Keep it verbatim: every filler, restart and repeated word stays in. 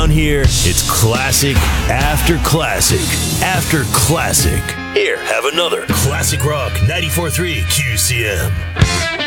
around here, it's classic after classic after classic. Here, have another Classic Rock ninety-four point three Q C M.